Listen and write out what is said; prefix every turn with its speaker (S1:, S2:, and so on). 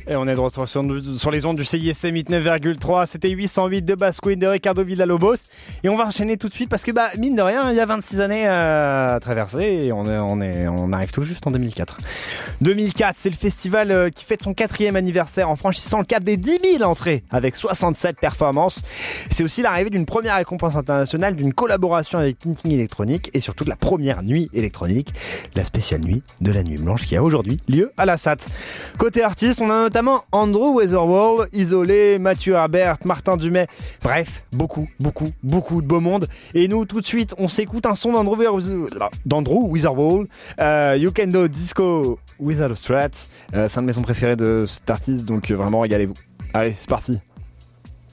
S1: Et on est de retour sur les ondes du CISM 89,3. C'était 808 de Basquin de Ricardo Villalobos. Et on va enchaîner tout de suite parce que, mine de rien, il y a 26 années à traverser et on arrive tout juste en 2004. 2004, c'est le festival qui fête son 4e anniversaire en franchissant le cap des 10 000 entrées avec 67 performances. C'est aussi l'arrivée d'une première récompense internationale, d'une collaboration avec Printing Electronic et surtout de la première nuit électronique, la spéciale nuit de la Nuit Blanche qui a aujourd'hui lieu à la SAT. Côté artiste, on a notamment Andrew Weatherall, Isolé, Mathieu Herbert, Martin Dumay, bref, beaucoup de beau monde. Et nous, tout de suite, on s'écoute un son d'Andrew Weatherall, You Can Do Disco Without a Strat. C'est un de mes sons préférés de cet artiste, donc vraiment régalez-vous. Allez, c'est parti.